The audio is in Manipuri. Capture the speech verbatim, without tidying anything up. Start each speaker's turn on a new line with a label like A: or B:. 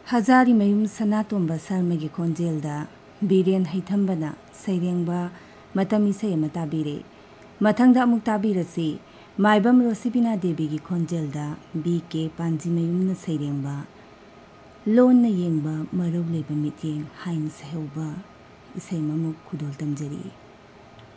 A: ꯍꯖꯥꯔꯤꯃꯌꯨꯝ ꯁꯅꯥꯇꯣꯝꯕ ꯁꯔꯃꯒꯤ ꯈꯣꯟꯖꯦꯜꯗ ꯕꯤꯔꯦꯟ ꯍꯩꯊꯝꯕꯅ ꯁꯩꯔꯦꯡꯕ ꯃꯇꯝ ꯏꯁꯩ ꯑꯃ ꯇꯥꯕꯤꯔꯦ꯫ ꯃꯊꯪꯗ ꯑꯃꯨꯛ ꯇꯥꯕꯤꯔꯁꯤ ꯃꯥꯏꯕꯝ ꯔꯣꯁꯤꯕꯤꯅꯥ ꯗꯦꯕꯤꯒꯤ ꯈꯣꯟꯖꯦꯜꯗ ꯕꯤ ꯀꯦ ꯄꯥꯟꯖꯤꯃꯌꯨꯝꯅ ꯁꯩꯔꯦꯡꯕ ꯂꯣꯟꯅ ꯌꯦꯡꯕ ꯃꯔꯧ ꯂꯩꯕ ꯃꯤꯠꯌꯦꯡ ꯍꯥꯏꯅ ꯁꯩꯍꯧꯕ ꯏꯁꯩ ꯑꯃꯃꯨꯛ ꯈꯨꯗꯣꯜ ꯇꯝꯖꯔꯤ꯫